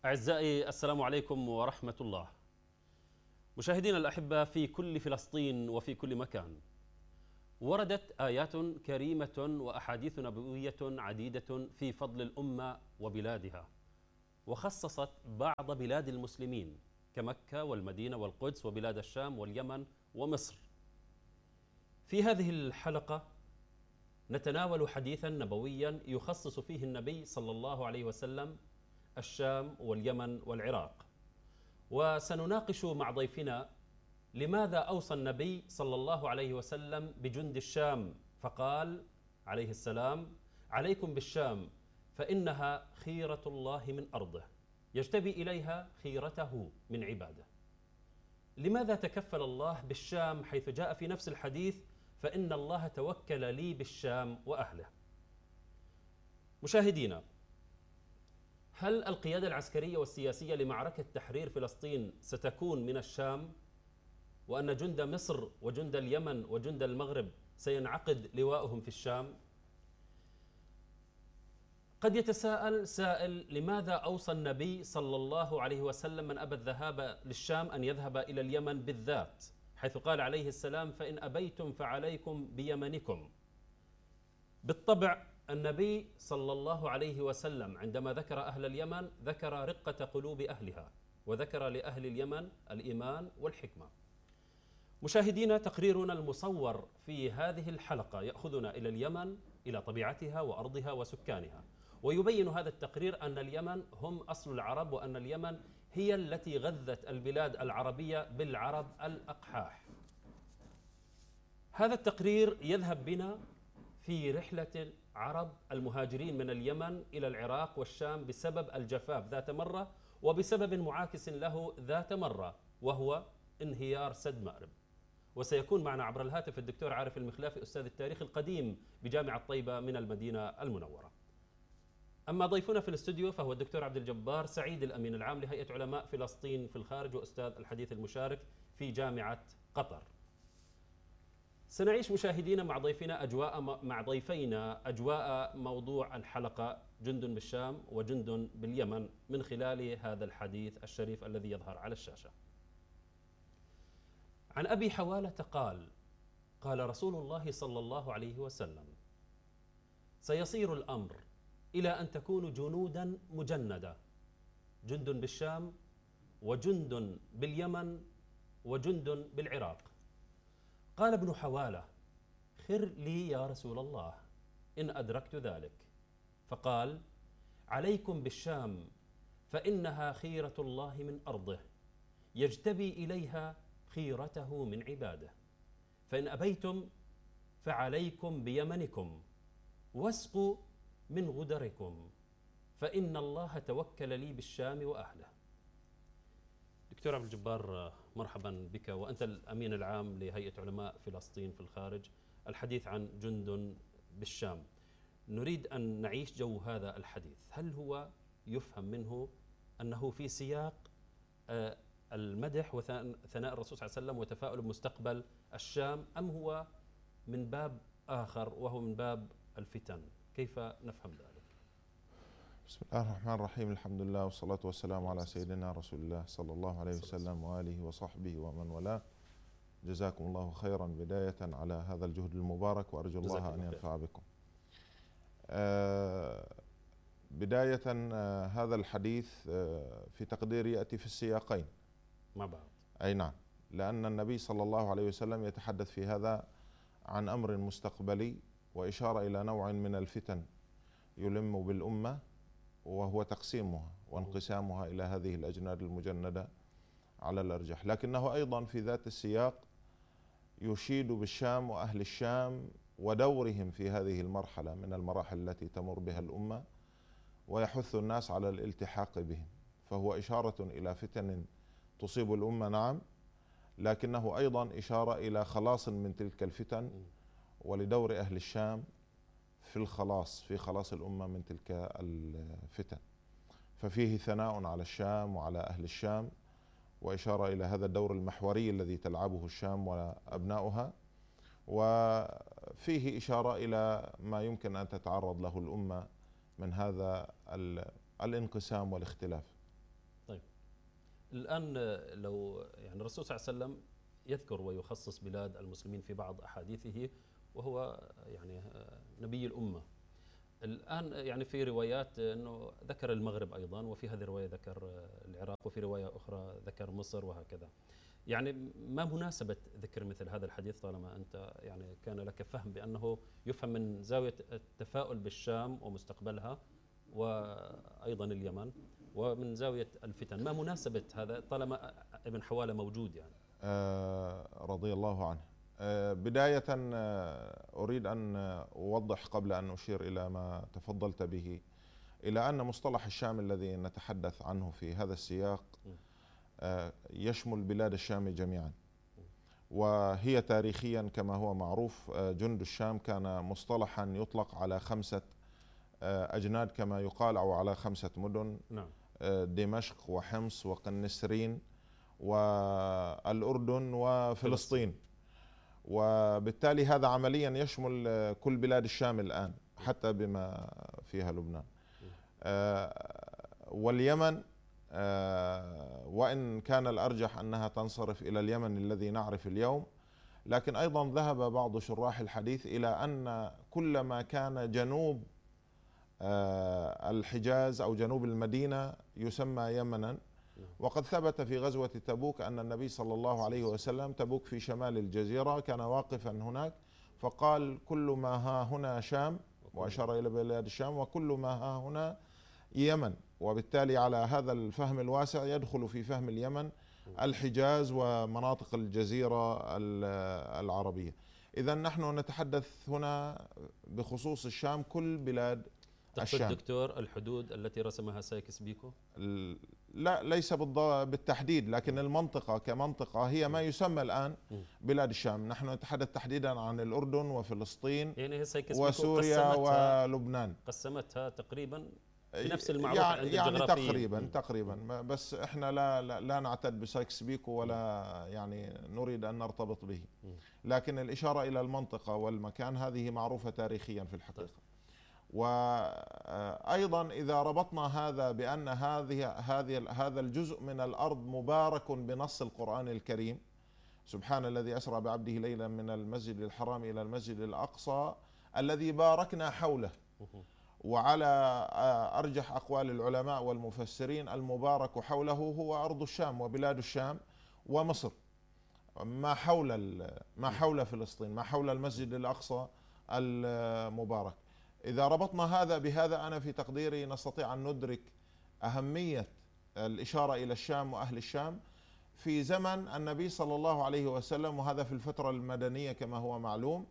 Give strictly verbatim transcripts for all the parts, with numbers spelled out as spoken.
أعزائي السلام عليكم ورحمة الله. مشاهدينا الأحبة في كل فلسطين وفي كل مكان، وردت آيات كريمة وأحاديث نبوية عديدة في فضل الأمة وبلادها، وخصصت بعض بلاد المسلمين كمكة والمدينة والقدس وبلاد الشام واليمن ومصر. في هذه الحلقة نتناول حديثا نبويا يخصص فيه النبي صلى الله عليه وسلم الشام واليمن والعراق، وسنناقش مع ضيفنا لماذا أوصى النبي صلى الله عليه وسلم بجند الشام فقال عليه السلام: عليكم بالشام فإنها خيرة الله من أرضه يجتبي إليها خيرته من عباده. لماذا تكفل الله بالشام حيث جاء في نفس الحديث فإن الله توكل لي بالشام وأهله؟ مشاهدينا، هل القيادة العسكرية والسياسية لمعركة تحرير فلسطين ستكون من الشام، وأن جند مصر وجند اليمن وجند المغرب سينعقد لواؤهم في الشام؟ قد يتساءل سائل: لماذا أوصى النبي صلى الله عليه وسلم من أبى الذهاب للشام أن يذهب إلى اليمن بالذات، حيث قال عليه السلام: فإن أبيتم فعليكم بيمنكم؟ بالطبع النبي صلى الله عليه وسلم عندما ذكر أهل اليمن ذكر رقة قلوب أهلها، وذكر لأهل اليمن الإيمان والحكمة. مشاهدينا، تقريرنا المصور في هذه الحلقة يأخذنا إلى اليمن، إلى طبيعتها وأرضها وسكانها، ويبين هذا التقرير أن اليمن هم أصل العرب، وأن اليمن هي التي غذت البلاد العربية بالعرب الأقحاح. هذا التقرير يذهب بنا في رحلة العرب المهاجرين من اليمن إلى العراق والشام بسبب الجفاف ذات مرة، وبسبب معاكس له ذات مرة، وهو انهيار سد مأرب. وسيكون معنا عبر الهاتف الدكتور عارف المخلافي، أستاذ التاريخ القديم بجامعة طيبة من المدينة المنورة. أما ضيفنا في الاستوديو فهو الدكتور عبد الجبار سعيد، الأمين العام لهيئة علماء فلسطين في الخارج، وأستاذ الحديث المشارك في جامعة قطر. سنعيش مشاهدينا مع ضيفنا أجواء مع ضيفينا أجواء موضوع الحلقة جند بالشام وجند باليمن من خلال هذا الحديث الشريف الذي يظهر على الشاشة. عن أبي حوالة قال: قال رسول الله صلى الله عليه وسلم: سيصير الأمر إلى أن تكون جنودا مجندة، جند بالشام وجند باليمن وجند بالعراق. قال ابن حوالة: خر لي يا رسول الله إن أدركت ذلك. فقال: عليكم بالشام فإنها خيرة الله من أرضه يجتبي إليها خيرته من عباده، فإن أبيتم فعليكم بيمنكم واسقوا من غدركم فإن الله توكل لي بالشام وأهله. دكتور عبد الجبار، مرحبا بك، وأنت الأمين العام لهيئة علماء فلسطين في الخارج. الحديث عن جند بالشام، نريد أن نعيش جو هذا الحديث. هل هو يفهم منه أنه في سياق المدح وثناء الرسول صلى الله عليه وسلم وتفاؤل بمستقبل الشام، أم هو من باب آخر وهو من باب الفتن؟ كيف نفهم ذلك؟ بسم الله الرحمن الرحيم، الحمد لله والصلاة والسلام على سيدنا رسول الله صلى الله عليه وسلم وآله وصحبه ومن والاه. جزاكم الله خيرا بداية على هذا الجهد المبارك، وأرجو الله أن ينفع بكم. آه بداية آه هذا الحديث آه في تقديري يأتي في السياقين مع بعض. أي نعم، لأن النبي صلى الله عليه وسلم يتحدث في هذا عن أمر مستقبلي وإشارة إلى نوع من الفتن يلم بالأمة، وهو تقسيمها وانقسامها إلى هذه الأجناد المجندة على الأرجح، لكنه أيضا في ذات السياق يشيد بالشام وأهل الشام ودورهم في هذه المرحلة من المراحل التي تمر بها الأمة، ويحث الناس على الالتحاق بهم. فهو إشارة إلى فتن تصيب الأمة، نعم، لكنه أيضا إشارة إلى خلاص من تلك الفتن، ولدور أهل الشام في الخلاص في خلاص الأمة من تلك الفتن. ففيه ثناء على الشام وعلى أهل الشام، وإشارة إلى هذا الدور المحوري الذي تلعبه الشام وأبناؤها، وفيه إشارة إلى ما يمكن أن تتعرض له الأمة من هذا الانقسام والاختلاف. الآن لو يعني الرسول صلى الله عليه وسلم يذكر ويخصص بلاد المسلمين في بعض أحاديثه، وهو يعني نبي الأمة. الآن يعني في روايات أنه ذكر المغرب أيضا، وفي هذه الرواية ذكر العراق، وفي رواية أخرى ذكر مصر وهكذا. يعني ما مناسبة ذكر مثل هذا الحديث طالما أنت يعني كان لك فهم بأنه يفهم من زاوية التفاؤل بالشام ومستقبلها وأيضا اليمن، ومن زاوية الفتن؟ ما مناسبة هذا طالما ابن حوالة موجود يعني؟ آه رضي الله عنه. آه بداية آه أريد أن أوضح قبل أن أشير إلى ما تفضلت به، إلى أن مصطلح الشام الذي نتحدث عنه في هذا السياق آه يشمل بلاد الشام جميعا، وهي تاريخيا كما هو معروف آه جند الشام كان مصطلحا يطلق على خمسة آه أجناد كما يقال، أو على خمسة مدن. نعم. آه دمشق وحمص وقنسرين والأردن وفلسطين، وبالتالي هذا عمليا يشمل كل بلاد الشام الآن حتى بما فيها لبنان. واليمن وإن كان الأرجح أنها تنصرف إلى اليمن الذي نعرف اليوم، لكن أيضا ذهب بعض شراح الحديث إلى أن كل ما كان جنوب الحجاز أو جنوب المدينة يسمى يمنا. وقد ثبت في غزوة تبوك أن النبي صلى الله عليه وسلم، تبوك في شمال الجزيرة، كان واقفا هناك فقال كل ما ها هنا شام، وأشار إلى بلاد الشام، وكل ما ها هنا يمن. وبالتالي على هذا الفهم الواسع يدخل في فهم اليمن الحجاز ومناطق الجزيرة العربية. إذا نحن نتحدث هنا بخصوص الشام كل بلاد الشام. دكتور الحدود التي رسمها سايكس بيكو؟ لا، ليس بالتحديد، لكن المنطقة كمنطقة هي ما يسمى الآن بلاد الشام. نحن نتحدث تحديدا عن الأردن وفلسطين يعني وسوريا ولبنان. قسمتها تقريبا بنفس المعروف يعني عند يعني الجغرافيين. تقريبا م. تقريبا بس احنا لا لا, لا نعتد بسايكس بيكو ولا يعني نريد أن نرتبط به، لكن الإشارة إلى المنطقة والمكان هذه معروفة تاريخيا في الحقيقة. وأيضا إذا ربطنا هذا بأن هذه هذه هذا الجزء من الأرض مبارك بنص القرآن الكريم، سبحان الذي أسرى بعبده ليلا من المسجد الحرام إلى المسجد الأقصى الذي باركنا حوله. وعلى أرجح أقوال العلماء والمفسرين المبارك حوله هو أرض الشام وبلاد الشام ومصر، ما حول ما حول فلسطين، ما حول المسجد الأقصى المبارك. إذا ربطنا هذا بهذا، أنا في تقديري نستطيع أن ندرك أهمية الإشارة إلى الشام وأهل الشام في زمن النبي صلى الله عليه وسلم، وهذا في الفترة المدنية كما هو معلوم.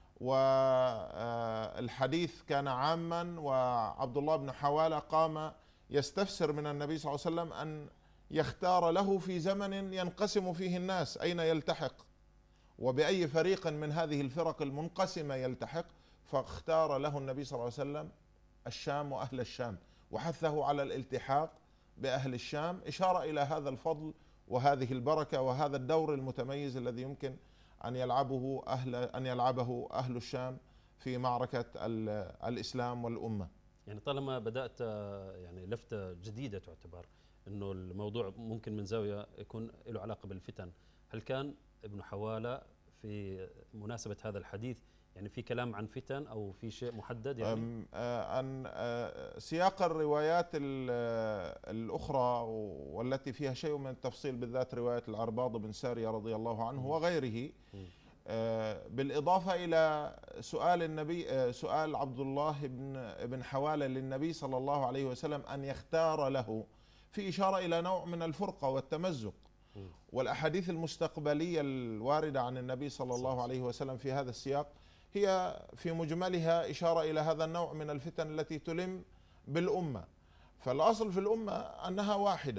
والحديث كان عاما، وعبد الله بن حوالة قام يستفسر من النبي صلى الله عليه وسلم أن يختار له في زمن ينقسم فيه الناس أين يلتحق وبأي فريق من هذه الفرق المنقسمة يلتحق، فاختار له النبي صلى الله عليه وسلم الشام وأهل الشام، وحثه على الالتحاق بأهل الشام، إشارة إلى هذا الفضل وهذه البركة وهذا الدور المتميز الذي يمكن أن يلعبه أهل أن يلعبه أهل الشام في معركة الإسلام والأمة. يعني طالما بدأت يعني لفتة جديدة تعتبر إنه الموضوع ممكن من زاوية يكون له علاقة بالفتن، هل كان ابن حوالة في مناسبة هذا الحديث يعني في كلام عن فتن أو في شيء محدد؟ يعني أن سياق الروايات الأخرى والتي فيها شيء من التفصيل، بالذات رواية العرباض بن سارية رضي الله عنه وغيره، بالإضافة إلى سؤال النبي سؤال عبد الله بن بن حوالة للنبي صلى الله عليه وسلم أن يختار له، في إشارة إلى نوع من الفرقة والتمزق. والأحاديث المستقبلية الواردة عن النبي صلى الله عليه وسلم في هذا السياق هي في مجملها إشارة إلى هذا النوع من الفتن التي تلم بالأمة. فالأصل في الأمة أنها واحدة،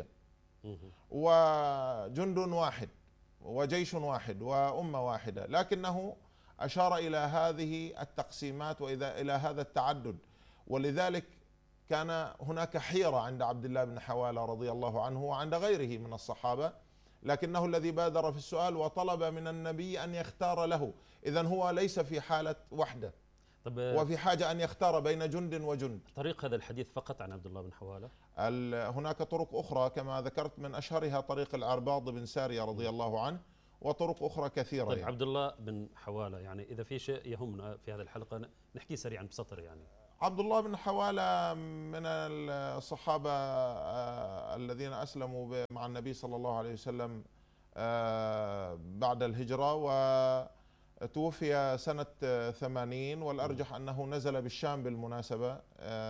وجند واحد وجيش واحد وأمة واحدة، لكنه أشار إلى هذه التقسيمات وإذا إلى هذا التعدد. ولذلك كان هناك حيرة عند عبد الله بن حوالة رضي الله عنه وعند غيره من الصحابة، لكنه الذي بادر في السؤال وطلب من النبي أن يختار له. إذن هو ليس في حالة وحدة. طب وفي حاجة أن يختار بين جند وجند. طريق هذا الحديث فقط عن عبد الله بن حوالة؟ هناك طرق أخرى كما ذكرت، من أشهرها طريق العرباض بن سارية رضي الله عنه، وطرق أخرى كثيرة. طيب يعني. عبد الله بن حوالة، يعني إذا في شيء يهمنا في هذه الحلقة نحكي سريعا بسطر. يعني عبد الله بن حوالة من الصحابة الذين أسلموا مع النبي صلى الله عليه وسلم بعد الهجرة، وتوفي سنة ثمانين، والأرجح أنه نزل بالشام بالمناسبة.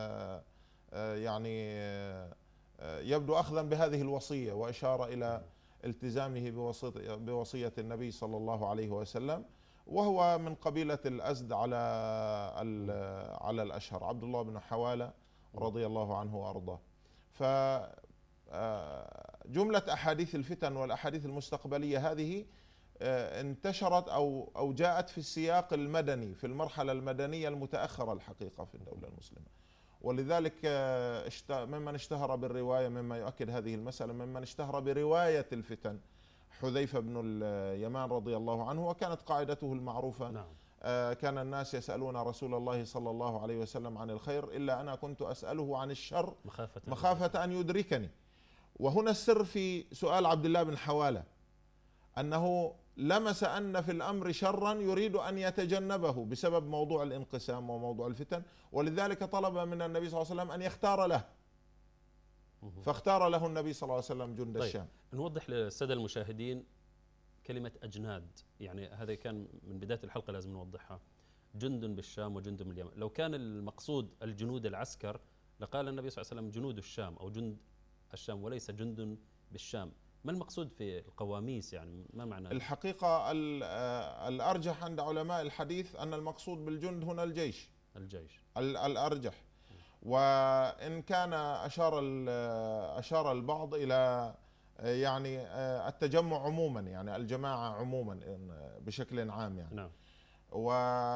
يعني يبدو أخذا بهذه الوصية، وإشارة إلى التزامه بوصية النبي صلى الله عليه وسلم، وهو من قبيلة الأزد على على الأشهر، عبد الله بن حوالة رضي الله عنه وأرضاه. فجملة أحاديث الفتن والأحاديث المستقبلية هذه انتشرت أو أو جاءت في السياق المدني، في المرحلة المدنية المتأخرة الحقيقة في الدولة المسلمة، ولذلك ممن اشتهر بالرواية، مما يؤكد هذه المسألة، ممن اشتهر برواية الفتن حذيفة بن اليمان رضي الله عنه، وكانت قاعدته المعروفة. نعم. كان الناس يسألون رسول الله صلى الله عليه وسلم عن الخير، إلا أنا كنت أسأله عن الشر مخافة, مخافة أن يدركني. وهنا السر في سؤال عبد الله بن حوالة، أنه لمس أن في الأمر شرا يريد أن يتجنبه بسبب موضوع الانقسام وموضوع الفتن، ولذلك طلب من النبي صلى الله عليه وسلم أن يختار له، فاختار له النبي صلى الله عليه وسلم جند طيب. الشام. نوضح للسادة المشاهدين كلمة أجناد، يعني هذا كان من بداية الحلقة لازم نوضحها. جند بالشام وجند باليمن، لو كان المقصود الجنود العسكر لقال النبي صلى الله عليه وسلم جنود الشام أو جند الشام وليس جند بالشام. ما المقصود في القواميس؟ يعني ما معنى؟ الحقيقة الأرجح عند علماء الحديث أن المقصود بالجند هنا الجيش. الجيش الأرجح. وإن كان أشار أشار البعض إلى يعني التجمع عموما، يعني الجماعة عموما بشكل عام يعني. نعم. و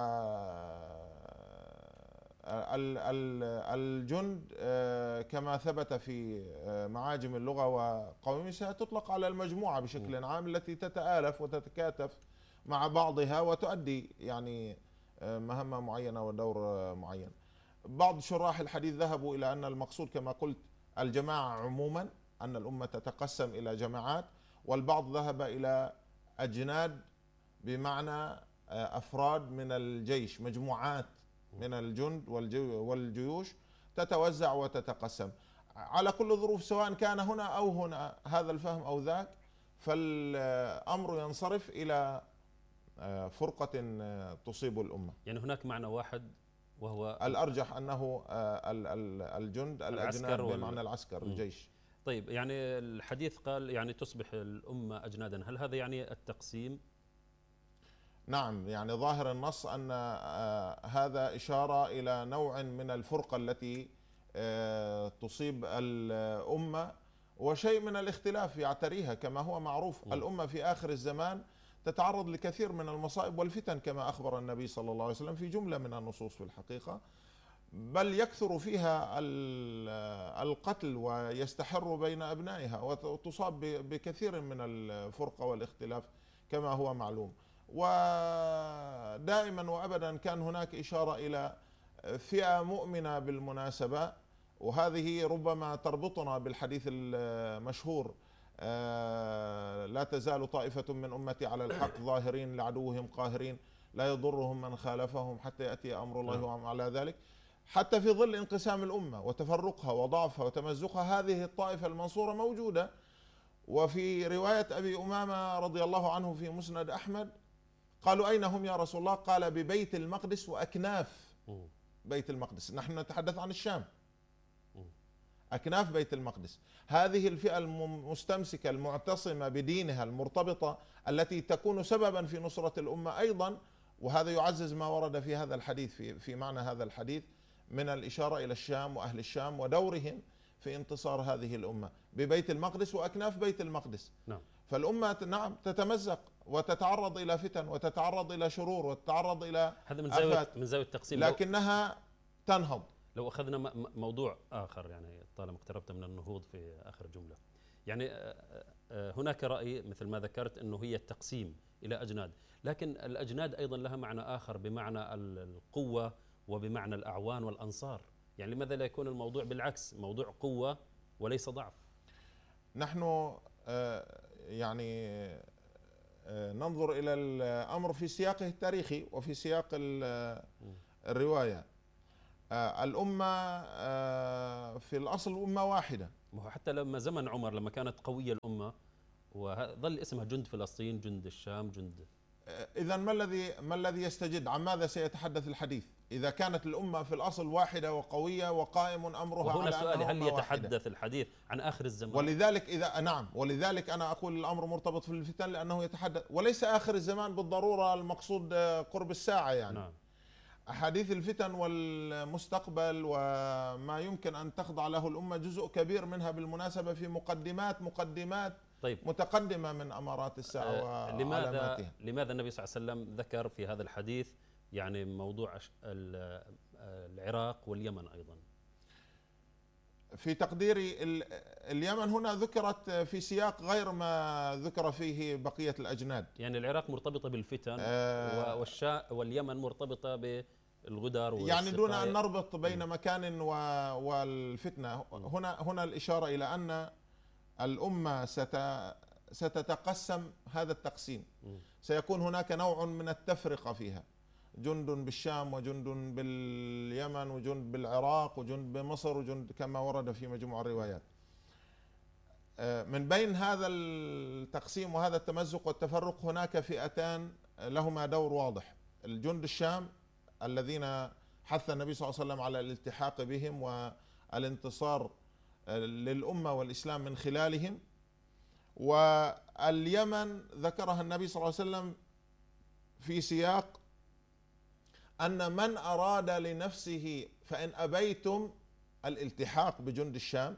الجند كما ثبت في معاجم اللغة وقواميسها تطلق على المجموعة بشكل عام التي تتآلف وتتكاتف مع بعضها وتؤدي يعني مهمة معينة ودور معين. بعض شراح الحديث ذهبوا إلى أن المقصود كما قلت الجماعة عموما، أن الأمة تتقسم إلى جماعات، والبعض ذهب إلى أجناد بمعنى أفراد من الجيش، مجموعات من الجند والجيوش تتوزع وتتقسم. على كل الظروف سواء كان هنا أو هنا هذا الفهم أو ذاك، فالأمر ينصرف إلى فرقة تصيب الأمة. يعني هناك معنى واحد وهو الأرجح أنه الجند الأجناد بمعنى العسكر الجيش. طيب، يعني الحديث قال يعني تصبح الأمة أجنادا، هل هذا يعني التقسيم؟ نعم، يعني ظاهر النص أن هذا إشارة إلى نوع من الفرقة التي تصيب الأمة، وشيء من الاختلاف يعتريها كما هو معروف. م. الأمة في آخر الزمان تتعرض لكثير من المصائب والفتن كما أخبر النبي صلى الله عليه وسلم في جملة من النصوص في الحقيقة، بل يكثر فيها القتل ويستحر بين أبنائها وتصاب بكثير من الفرقة والاختلاف كما هو معلوم. ودائما وأبدا كان هناك إشارة إلى فئة مؤمنة بالمناسبة، وهذه ربما تربطنا بالحديث المشهور: لا تزال طائفة من أمتي على الحق ظاهرين لعدوهم قاهرين لا يضرهم من خالفهم حتى يأتي أمر الله وهم على ذلك. حتى في ظل انقسام الأمة وتفرقها وضعفها وتمزقها، هذه الطائفة المنصورة موجودة. وفي رواية أبي أمامة رضي الله عنه في مسند أحمد قالوا: أين هم يا رسول الله؟ قال: ببيت المقدس وأكناف بيت المقدس. نحن نتحدث عن الشام، أكناف بيت المقدس. هذه الفئة المستمسكة المعتصمة بدينها المرتبطة التي تكون سببا في نصرة الأمة أيضا، وهذا يعزز ما ورد في هذا الحديث في, في معنى هذا الحديث من الإشارة إلى الشام وأهل الشام ودورهم في انتصار هذه الأمة ببيت المقدس وأكناف بيت المقدس. نعم. فالأمة نعم تتمزق وتتعرض إلى فتن وتتعرض إلى شرور وتتعرض إلى هذا من زاوية من زاوية التقسيم، لكنها تنهض. لو أخذنا موضوع آخر، يعني طالما اقتربت من النهوض في آخر جملة، يعني هناك رأي مثل ما ذكرت أنه هي التقسيم إلى أجناد، لكن الأجناد أيضا لها معنى آخر بمعنى القوة وبمعنى الأعوان والأنصار؟ يعني لماذا لا يكون الموضوع بالعكس، موضوع قوة وليس ضعف؟ نحن يعني ننظر إلى الأمر في سياقه التاريخي وفي سياق الرواية. الأمة في الأصل أمة واحدة، حتى لما زمن عمر لما كانت قوية الأمة وظل اسمها جند فلسطين، جند الشام، جند. إذا ما الذي ما الذي يستجد؟ عن ماذا سيتحدث الحديث إذا كانت الأمة في الأصل واحدة وقوية وقائم أمرها وهنا على سؤالي، هل يتحدث واحدة؟ الحديث عن آخر الزمان؟ ولذلك إذا نعم ولذلك أنا أقول الأمر مرتبط في الفتن، لأنه يتحدث، وليس آخر الزمان بالضرورة المقصود قرب الساعة يعني. نعم. أحاديث الفتن والمستقبل وما يمكن أن تخضع له الأمة جزء كبير منها بالمناسبة في مقدمات مقدمات طيب. متقدمة من أمارات الساعة آه لماذا وعلاماتها. لماذا النبي صلى الله عليه وسلم ذكر في هذا الحديث يعني موضوع العراق واليمن أيضا؟ في تقديري اليمن هنا ذكرت في سياق غير ما ذكر فيه بقية الأجناد. يعني العراق مرتبطة بالفتن آه والشا واليمن مرتبطة بالغدر، يعني دون أن نربط بين مكان والفتنة. هنا هنا الإشارة إلى أن الأمة ستتقسم هذا التقسيم، سيكون هناك نوع من التفرقة فيها، جند بالشام وجند باليمن وجند بالعراق وجند بمصر وجند كما ورد في مجموع الروايات. من بين هذا التقسيم وهذا التمزق والتفرق هناك فئتان لهما دور واضح: الجند الشام الذين حث النبي صلى الله عليه وسلم على الالتحاق بهم والانتصار للأمة والإسلام من خلالهم، واليمن ذكرها النبي صلى الله عليه وسلم في سياق أن من أراد لنفسه فإن أبيتم الالتحاق بجند الشام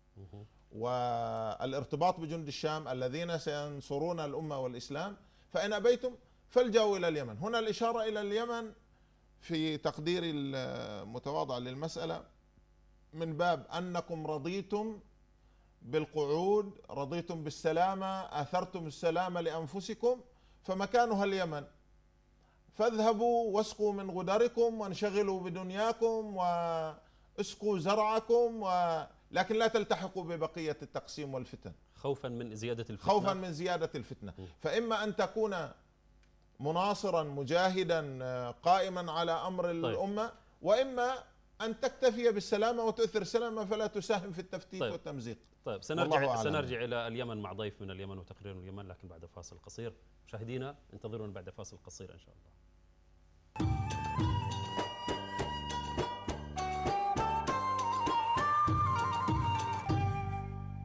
والارتباط بجند الشام الذين سينصرون الأمة والإسلام، فإن أبيتم فالجأوا إلى اليمن. هنا الإشارة إلى اليمن في تقدير المتواضع للمسألة من باب أنكم رضيتم بالقعود، رضيتم بالسلامة، آثرتم السلامة لأنفسكم، فمكانها اليمن، فاذهبوا واسقوا من غدركم وانشغلوا بدنياكم واسقوا زرعكم، و... لكن لا تلتحقوا ببقية التقسيم والفتن خوفا من زيادة الفتنة. خوفا من زيادة الفتنة. فإما أن تكون مناصرا مجاهدا قائما على أمر طيب. الأمة، وإما أن تكتفي بالسلامة وتؤثر السلامة فلا تساهم في التفتيت طيب. والتمزيق. طيب سنرجع سنرجع إلى اليمن مع ضيف من اليمن وتقرير من اليمن، لكن بعد فاصل قصير. مشاهدينا انتظرونا بعد فاصل قصير إن شاء الله.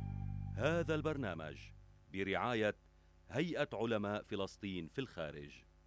هذا البرنامج برعاية هيئة علماء فلسطين في الخارج.